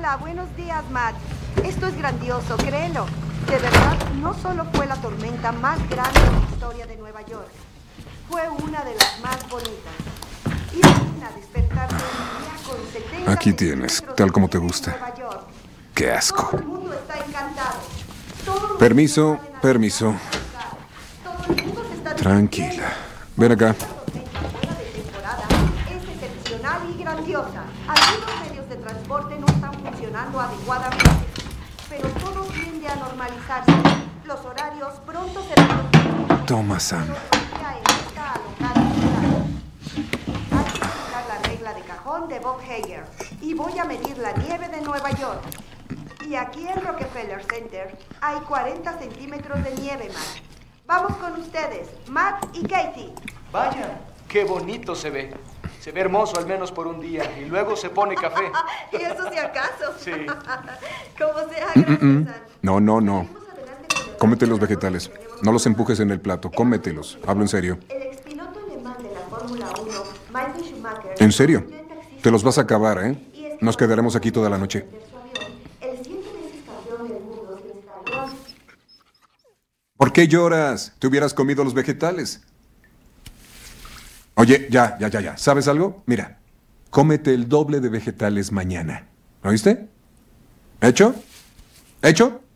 Hola, buenos días, Matt. Esto es grandioso, créelo. De verdad, no solo fue la tormenta más grande en la historia de Nueva York, fue una de las más bonitas. Imagina despertarse un día con 70 Aquí tienes, centímetros tal de como te nieve en gusta. Nueva York. ¡Qué Todo asco! el mundo está encantado. Todos los Permiso, niños salen a permiso. jugar. Todo el mundo se está Tranquila. divirtiendo. Ven acá. Esta tormenta fuera de temporada es excepcional y grandiosa. Algunos medios de transporte no están funcionando adecuadamente, pero todo tiende a normalizarse. Los horarios pronto serán los mismos. Toma, Sam. En esta alocada ciudad. Hay que aplicar la regla de cajón de Bob Hager y voy a medir la nieve de Nueva York. Y aquí en Rockefeller Center hay 40 centímetros de nieve, Matt. Vamos con ustedes, Matt y Katie. Vaya, qué bonito se ve. Se ve hermoso al menos por un día y luego se pone café. ¿Y eso si acaso? Sí. Como sea, gracias, Sam. No, no, no. Seguimos adelante con el Cómete los resto de vegetales. cosas que tenemos No los que empujes en el plato. Cómetelos. Hablo en serio. El expiloto alemán de la Fórmula 1, Michael Schumacher. ¿En serio? Te los vas a acabar, ¿eh? Nos quedaremos aquí toda la noche. El 7 veces campeón del mundo se instaló. ¿Por qué lloras? Te hubieras comido los vegetales. Oye, ya. ¿Sabes algo? Mira, cómete el doble de vegetales mañana. ¿Oíste? ¿Hecho? ¿Hecho?